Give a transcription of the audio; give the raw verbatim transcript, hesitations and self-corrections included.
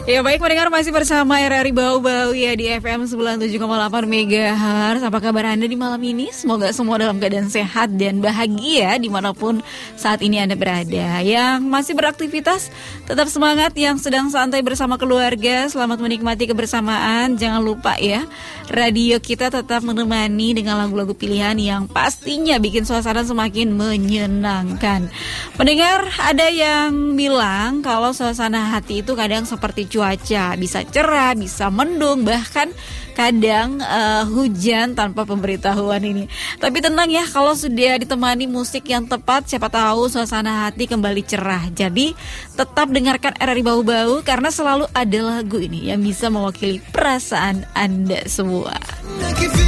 Ya baik mendengar masih bersama R R I Bau-Bau ya di F M sembilan puluh tujuh koma delapan megahertz. Apa kabar Anda di malam ini? Semoga semua dalam keadaan sehat dan bahagia dimanapun saat ini Anda berada. Yang masih beraktivitas tetap semangat, yang sedang santai bersama keluarga selamat menikmati kebersamaan. Jangan lupa ya, radio kita tetap menemani dengan lagu-lagu pilihan yang pastinya bikin suasana semakin menyenangkan. Mendengar ada yang bilang kalau suasana hati itu kadang seperti cuaca, bisa cerah, bisa mendung, bahkan kadang uh, hujan tanpa pemberitahuan ini. Tapi tenang ya, kalau sudah ditemani musik yang tepat, siapa tahu suasana hati kembali cerah. Jadi tetap dengarkan R R I Bau-Bau karena selalu ada lagu ini yang bisa mewakili perasaan Anda semua.